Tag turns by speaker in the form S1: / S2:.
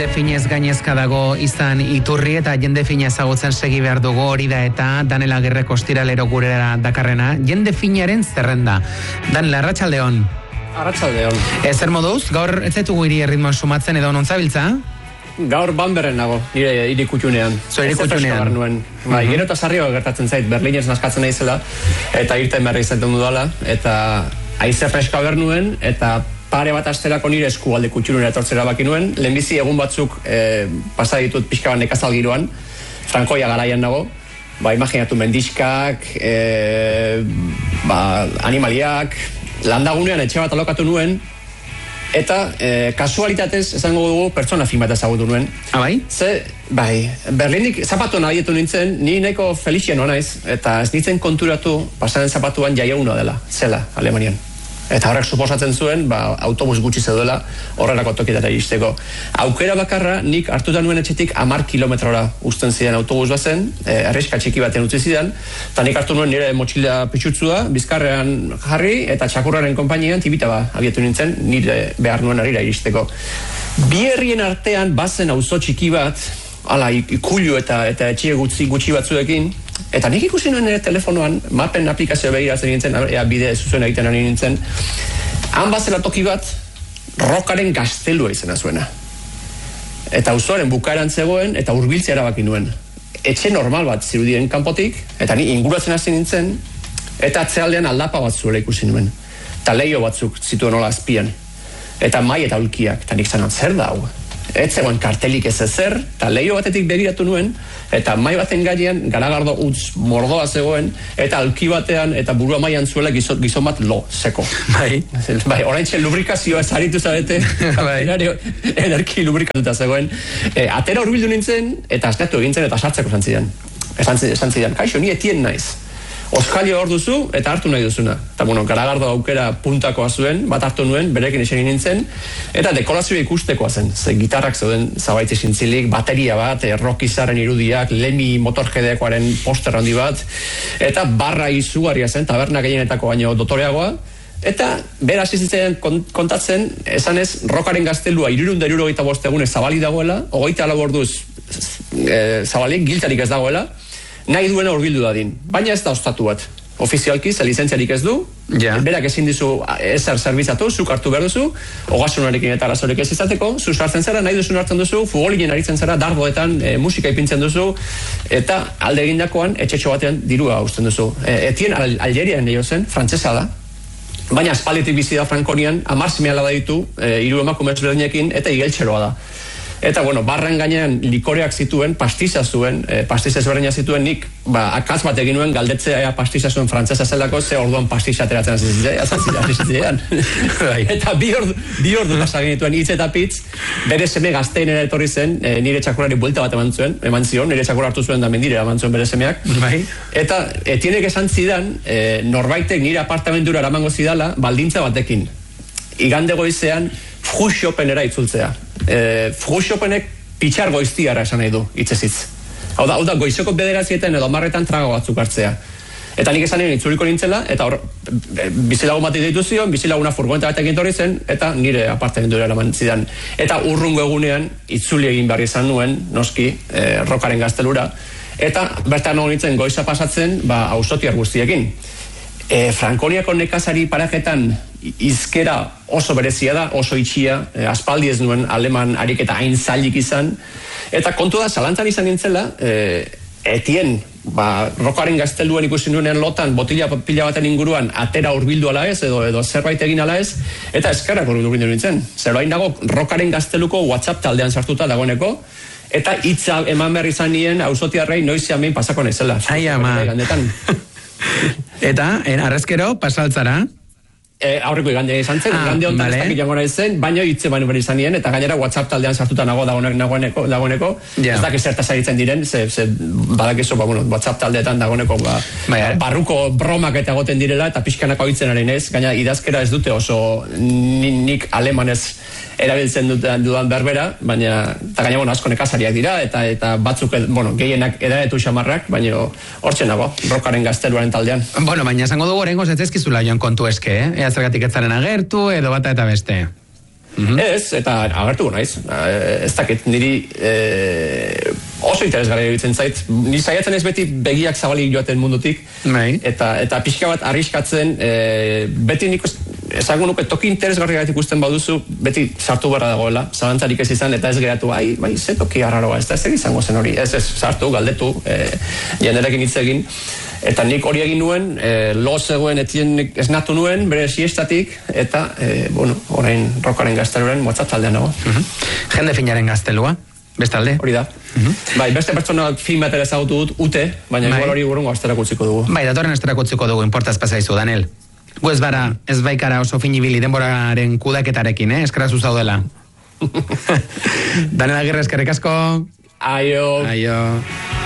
S1: finez gainezka dago izan iturri eta jende fina ezagutzen segi behar dugu hori da eta Danel Agirrek ostiralero gurera dakarrena. Jende finaren zerrenda. Danel, arratsaldeon.
S2: Arratsaldeon.
S1: Zer moduz, gaur ez zaitugu hiri erritmoan sumatzen edo non zabiltza?
S2: Gaur Banberren nago, hiri kutxunean.
S1: Zo, hiri kutxunean.
S2: Gero eta sarrio gertatzen zait, Berlinez naskatzen naizela, eta irten berri izaten dudala, eta haize freska behar nuen, eta pare bat asterako nire eskualde kutxunera etortzera baki nuen, lehenbizi egun batzuk pasa ditut pixka bat nekazal giroan, Frankoia garaian nago, imaginatu mendiskak, animaliak, landagunean etxe bat alokatu nuen, eta kasualitatez esango dugu pertsona fin bat ezagutu nuen.
S1: Bai?
S2: Berlinik zapatu nahietu nintzen, ni nahiko felixien naiz, eta ez nintzen konturatu pasaren zapatuan jaieguna dela, zela, Alemanian. Eta horrek suposatzen zuen, autobus gutxi zeduela horrelako tokitara iristeko. Aukera bakarra, nik hartuta nuen etxetik 10 kilometrora uzten zidan autobus bazen, erreska txiki baten utzi zidan, eta nik hartu nuen nire motxila pitxutzua, bizkarrean jarri, eta txakurraren konpainian tibita abietu nintzen, nire behar nuen harira iristeko. Bi herrien artean bazen auzo txiki bat, ikullu eta etxie gutxi batzuekin, eta nik ikusi nuen nire telefonoan, mapen aplikazio begiratzen nintzen, bide zuzuen egiten ari nintzen, han bazela toki bat, Rokaren gaztelua izena zuena. Eta auzoaren bukaeran zegoen, eta hurbiltzea erabaki nuen. Etxe normal bat zirudien kanpotik, eta ni inguratzen hasi nintzen, eta atzealdean aldapa bat zuela ikusi nuen. Eta leio batzuk zituen hola azpian. Eta mai eta ulkiak, eta nik zanan zer da hau. Ez zegoen kartelik ez ezer, eta leio batetik begiratu nuen, eta mai baten gainean garagardo utz mordoa zegoen, eta alki batean eta burua maian zuela gizon bat lo, seko. Oraintxe lubrikazioa zaritu zabete, ederki lubrikatuta zegoen. Atera hurbildu nintzen, eta asnatu egintzen eta sartzeko esan zidan, kaixo, ni etien naiz. Oskalio hor duzu eta hartu nahi duzuna. Eta garagardo aukera puntakoa zuen, bat hartu nuen, berekin eseni nintzen, eta dekorazioa ikustekoa zen. Gitarrak zeuden zabaitze zintzilik, bateria bat, rockizaren irudiak, Lemi motorjedeakoaren poster handi bat, eta barra izugarria zen, taberna gehienetako baino dotoreagoa, eta bera hasi zitzen kontatzen, esanez, Rokaren gaztelua 365 egunez zabali dagoela, 24 orduz zabalik, giltarik ez dagoela, nahi duena hurbildu dadin. Baina ez da ostatu bat. Ofizialki, lizentziarik ez du, berak ezin dizu ezer zerbizatu, zuk hartu behar duzu, ogasunarekin eta arazorik ez izateko, zu sartzen zara, nahi duzun hartzen duzu, futbolinen aritzen zara, darboetan, musika ipintzen duzu, eta alde egindakoan, etxetxo batean dirua usten duzu. Etien Algerian leio zen, frantzesa da, baina aspalditik bizi da Frankonian, 10 seme-alaba da ditu, 3 emakume ezberdinekin, eta igeltxeroa da. Eta, barren gainean likoreak zituen, pastiza zuen, pastiza ezberdina zituen, nik, akatz bat egin nuen galdetzea pastiza zuen frantzesa zelako, ze orduan pastiza ateratzen azizitean. Eta bi ordu pasak genituen hitz eta pitz, bere seme gazteinera etorri zen, nire txakurari buelta bat eman zion, nire txakur hartu zuen da mendire eman zuen bere semeak. Eta etienek esan zidan, norbaitek nire apartamentura eramango zidala, baldintza batekin. Igande goizean, Frühschopenera itzultzea. Frühschopenek pitxar goiztiara esan nahi du, hitzezitz. Hau da, goizeko 9:00 edo 10:00 trago batzuk hartzea. Eta nik esan itzuliko nintzela, eta hor, bizilagun bat ditu zion, bizilaguna furgoneta batekin torri zen, eta nire apartamentura eraman zidan. Eta urrungo egunean, itzuli egin behar izan nuen, noski, Rokaren gaztelura, eta bertan nago nintzen goiza pasatzen, auzotiar guztiekin. Frankoniako nekazari parajetan izkera oso berezia da, oso itxia, aspaldi ez nuen aleman ariketa hain zailik izan, eta kontu da, zalantzan izan nintzela, etien, Rokaren gazteluen ikusi nuenean lotan, botila pila baten inguruan, atera hurbildu ala ez, edo zerbait egin ala ez, eta eskerrak hurbildu nintzen. Zeroain dago, Rokaren gazteluko WhatsApp taldean sartuta dagoeneko, eta hitza eman behar izan nien, auzotiarrei noizean behin pasako naizela.
S1: Ai, ama. Eta, arrezkero, pasaltzara?
S2: Aurreko igandea izan zen, igande honetan ez dakit jango nahi zen, baina hitze baino behar izan nien, eta gainera WhatsApp taldean sartuta nago dagoeneko, ez dakit zertaz aritzen diren, ze badakizu, WhatsApp taldeetan dagoeneko barruko bromak eta egoten direla, eta pixkanako hitzen ari nez, gaina idazkera ez dute oso nik alemanez erabiltzen dudan berbera, baina, eta gaina, asko nekazariak dira, eta batzuk, gehienak edaretu xamarrak, baina hortzen nago, Rokaren gazteluaren taldean.
S1: Baina esango dugu orengoz ez ezkizula joan kontu eske, Ea zergatik ez zaren agertu, edo bata eta beste.
S2: Ez, eta agertu naiz. Ez dakit, niri oso interesgarria egiten zait. Ni saiatzen ez beti begiak zabalik joaten mundutik. Eta pixka bat arriskatzen, beti nik esango nuke toki interesgarria ikusten baduzu, beti sartu barra dagoela, zalantzarik ez izan, eta ez geratu, bai, ze toki arraroa, ez da, ez izango zen hori, ez, sartu, galdetu, jenderekin hitz egin, eta nik hori egin nuen, lo zegoen etien esnatu nuen, bere siestatik, eta, orain rokaren gazteluren motzatzaldean nago.
S1: Jende finaren gaztelua, bestalde?
S2: Hori da. Bai, beste pertsona film bat ere ezagutu dut, ute, baina igual hori gurungo asterak utziko dugu.
S1: Bai, datorren asterak utziko dugu, importaz pasaizu, Daniel. Gu ez baikara oso finibili denboraren kudaketarekin, eskarazu zaudela. Daniel Agirre, eskerrik asko.
S2: Aio.
S1: Aio.